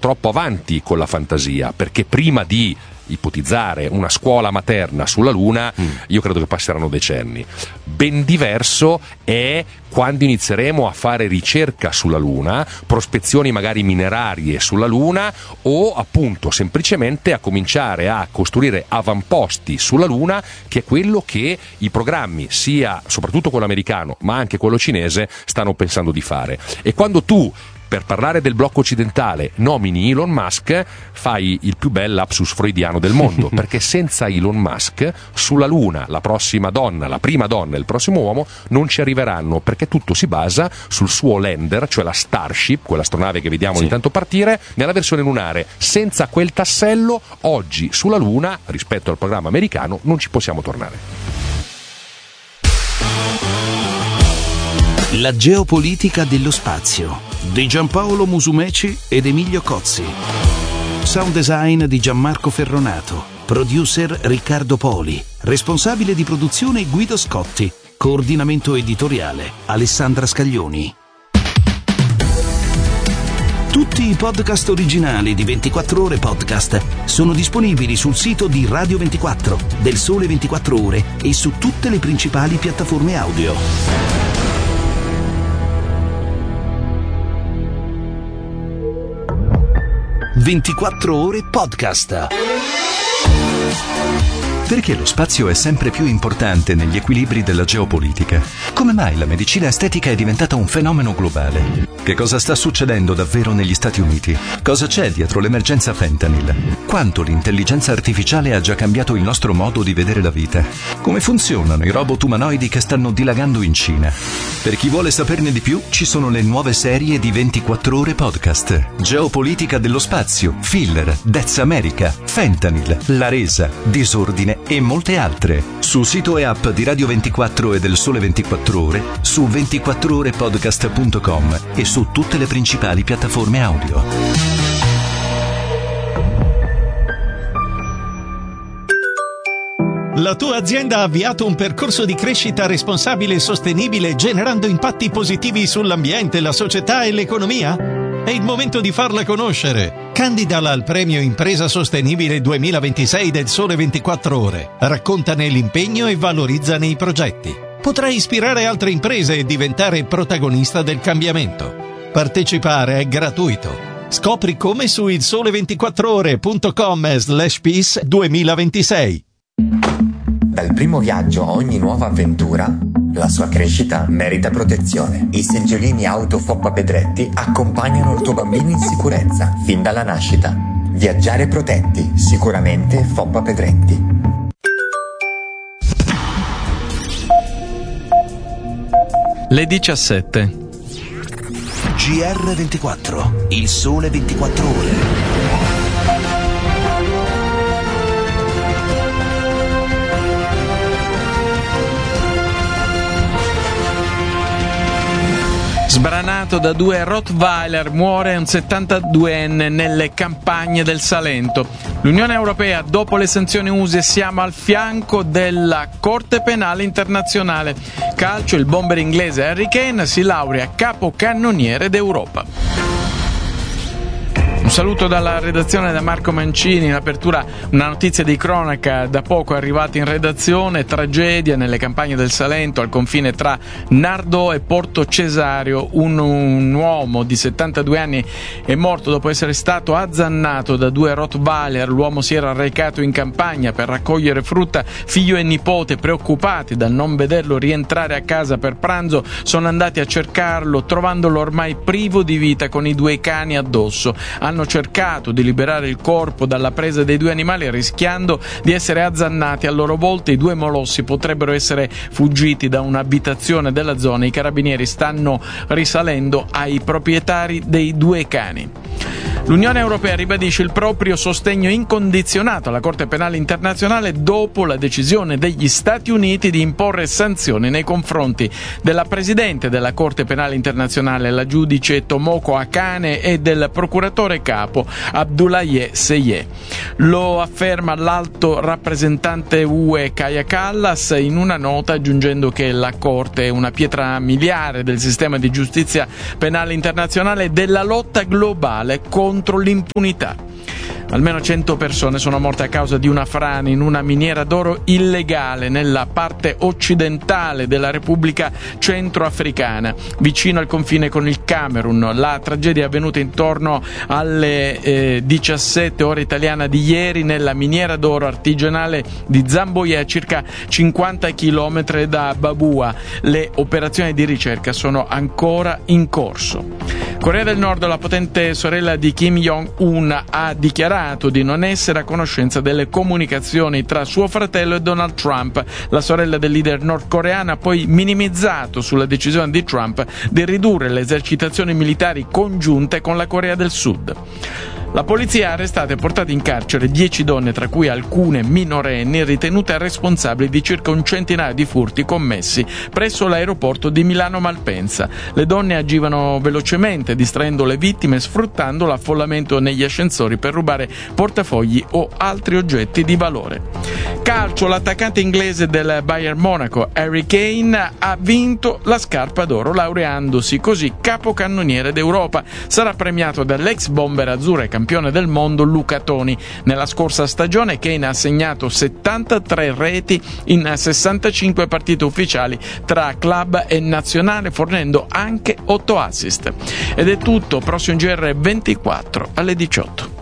troppo avanti con la fantasia, perché prima di ipotizzare una scuola materna sulla Luna, io credo che passeranno decenni. Ben diverso è quando inizieremo a fare ricerca sulla Luna, prospezioni magari minerarie sulla Luna, o appunto semplicemente a cominciare a costruire avamposti sulla Luna, che è quello che i programmi, sia soprattutto quello americano ma anche quello cinese, stanno pensando di fare. E quando tu, per parlare del blocco occidentale, nomini Elon Musk, fai il più bel lapsus freudiano del mondo, perché senza Elon Musk sulla Luna la prossima donna, la prima donna e il prossimo uomo non ci arriveranno, perché tutto si basa sul suo lander, cioè la Starship, quell'astronave che vediamo ogni tanto partire, nella versione lunare. Senza quel tassello, oggi sulla Luna, rispetto al programma americano, non ci possiamo tornare. La geopolitica dello spazio di Giampaolo Musumeci ed Emilio Cozzi. Sound design di Gianmarco Ferronato. Producer Riccardo Poli. Responsabile di produzione Guido Scotti. Coordinamento editoriale Alessandra Scaglioni. Tutti i podcast originali di 24 Ore Podcast sono disponibili sul sito di Radio 24, del Sole 24 Ore e su tutte le principali piattaforme audio. 24 Ore Podcast. Perché lo spazio è sempre più importante negli equilibri della geopolitica? Come mai la medicina estetica è diventata un fenomeno globale? Che cosa sta succedendo davvero negli Stati Uniti? Cosa c'è dietro l'emergenza fentanyl? Quanto l'intelligenza artificiale ha già cambiato il nostro modo di vedere la vita? Come funzionano i robot umanoidi che stanno dilagando in Cina? Per chi vuole saperne di più, ci sono le nuove serie di 24 Ore Podcast. Geopolitica dello spazio, Filler, Death America, Fentanyl, La Resa, Disordine e molte altre. Sul sito e app di Radio 24 e del Sole 24 Ore, su 24orepodcast.com e su tutte le principali piattaforme audio. La tua azienda ha avviato un percorso di crescita responsabile e sostenibile, generando impatti positivi sull'ambiente, la società e l'economia? È il momento di farla conoscere. Candidala al premio Impresa Sostenibile 2026 del Sole 24 Ore. Raccontane l'impegno e valorizzane i progetti. Potrai ispirare altre imprese e diventare protagonista del cambiamento. Partecipare è gratuito. Scopri come su ilsole24ore.com/peace 2026. Dal primo viaggio a ogni nuova avventura, la sua crescita merita protezione. I seggiolini auto Foppa Pedretti accompagnano il tuo bambino in sicurezza fin dalla nascita. Viaggiare protetti, sicuramente Foppa Pedretti. Le 17. GR24, il Sole 24 Ore. Sbranato da due Rottweiler, muore un 72enne nelle campagne del Salento. L'Unione Europea, dopo le sanzioni USA, siamo al fianco della Corte Penale Internazionale. Calcio, il bomber inglese Harry Kane si laurea capocannoniere d'Europa. Un saluto dalla redazione da Marco Mancini. In apertura una notizia di cronaca da poco arrivata in redazione: tragedia nelle campagne del Salento al confine tra Nardò e Porto Cesario. Un uomo di 72 anni è morto dopo essere stato azzannato da due Rottweiler. L'uomo si era recato in campagna per raccogliere frutta. Figlio e nipote, preoccupati dal non vederlo rientrare a casa per pranzo, sono andati a cercarlo, trovandolo ormai privo di vita con i due cani addosso. Hanno cercato di liberare il corpo dalla presa dei due animali, rischiando di essere azzannati a loro volta. I due molossi potrebbero essere fuggiti da un'abitazione della zona. I carabinieri stanno risalendo ai proprietari dei due cani. L'Unione Europea ribadisce il proprio sostegno incondizionato alla Corte Penale Internazionale dopo la decisione degli Stati Uniti di imporre sanzioni nei confronti della Presidente della Corte Penale Internazionale, la giudice Tomoko Akane, e del procuratore capo Abdoulaye Seye. Lo afferma l'alto rappresentante UE Kaja Kallas in una nota, aggiungendo che la Corte è una pietra miliare del sistema di giustizia penale internazionale e della lotta globale contro contro l'impunità. Almeno 100 persone sono morte a causa di una frana in una miniera d'oro illegale nella parte occidentale della Repubblica Centroafricana, vicino al confine con il Camerun. La tragedia è avvenuta intorno alle 17 ore italiana di ieri nella miniera d'oro artigianale di Zamboia, a circa 50 km da Babua. Le operazioni di ricerca sono ancora in corso. Corea del Nord, la potente sorella di Kim Jong-un, ha dichiarato di non essere a conoscenza delle comunicazioni tra suo fratello e Donald Trump. La sorella del leader nordcoreano ha poi minimizzato sulla decisione di Trump di ridurre le esercitazioni militari congiunte con la Corea del Sud. La polizia ha arrestato e portato in carcere 10 donne, tra cui alcune minorenni, ritenute responsabili di circa un centinaio di furti commessi presso l'aeroporto di Milano Malpensa. Le donne agivano velocemente, distraendo le vittime e sfruttando l'affollamento negli ascensori per rubare portafogli o altri oggetti di valore. Calcio, l'attaccante inglese del Bayern Monaco, Harry Kane, ha vinto la scarpa d'oro, laureandosi così capocannoniere d'Europa. Sarà premiato dall'ex bomber azzurro e campione del mondo Luca Toni. Nella scorsa stagione Kane ha segnato 73 reti in 65 partite ufficiali tra club e nazionale, fornendo anche 8 assist. Ed è tutto, prossimo GR 24 alle 18.